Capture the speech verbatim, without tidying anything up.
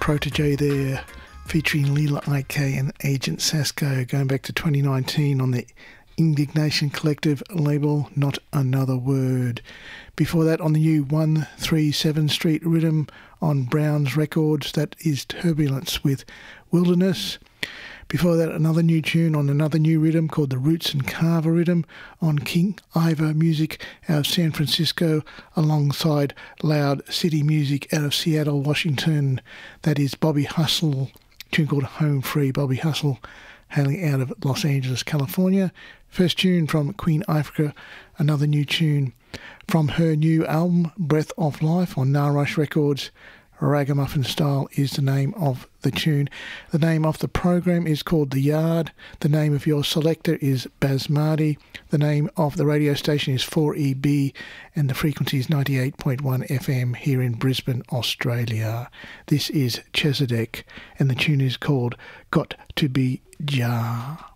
Protege there, featuring Leela I K and Agent Sasco, going back to twenty nineteen on the Indignation Collective label, Not Another Word. Before that, on the new one thirty-seven Street Rhythm on Brown's Records, that is Turbulence with Wilderness. Before that, another new tune on another new rhythm called the Roots and Carver Rhythm on King Ivor Music out of San Francisco, alongside Loud City Music out of Seattle, Washington. That is Bobby Hustle, a tune called Home Free. Bobby Hustle hailing out of Los Angeles, California. First tune from Queen Ifrica, another new tune from her new album, Breath of Life, on Narush Records. Ragamuffin Style is the name of the tune. The name of the program is called The Yard. The name of your selector is Basmati. The name of the radio station is four E B, and the frequency is ninety-eight point one F M here in Brisbane, Australia. This is Chesedek, and the tune is called Got to Be Jah.